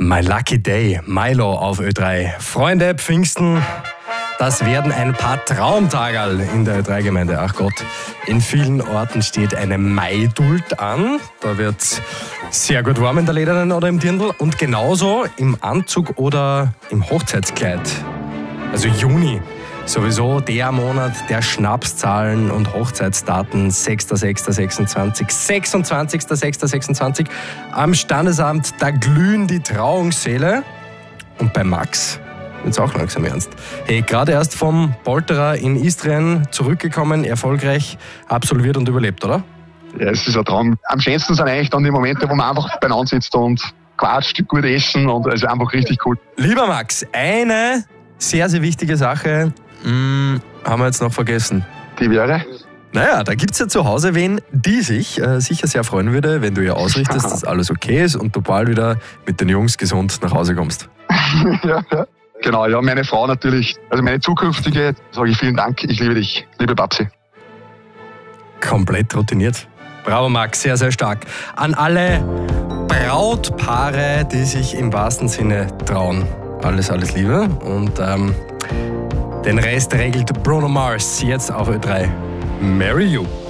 My Lucky Day, Milo auf Ö3. Freunde, Pfingsten, das werden ein paar Traumtagerl in der Ö3-Gemeinde. Ach Gott, in vielen Orten steht eine Maidult an. Da wird es sehr gut warm in der Ledernen oder im Dirndl. Und genauso im Anzug oder im Hochzeitskleid. Also Juni. Sowieso der Monat der Schnapszahlen und Hochzeitsdaten. 6.6.26, 26.6.26. Am Standesamt, da glühen die Trauungssäle. Und bei Max wird's auch langsam ernst. Hey, gerade erst vom Polterer in Istrien zurückgekommen, erfolgreich absolviert und überlebt, oder? Ja, es ist ein Traum. Am schönsten sind eigentlich dann die Momente, wo man einfach beieinander sitzt und quatscht, gut essen und es ist einfach richtig cool. Lieber Max, eine sehr, sehr wichtige Sache haben wir jetzt noch vergessen. Die wäre? Naja, da gibt's ja zu Hause wen, die sich sicher sehr freuen würde, wenn du ihr ausrichtest, dass alles okay ist und du bald wieder mit den Jungs gesund nach Hause kommst. Ja. Genau, ja, meine Frau natürlich, also meine zukünftige, sage ich vielen Dank, ich liebe dich, liebe Babsi. Komplett routiniert. Bravo Max, sehr, sehr stark. An alle Brautpaare, die sich im wahrsten Sinne trauen. Alles Liebe und den Rest regelt Bruno Mars jetzt auf Ö3. Marry You.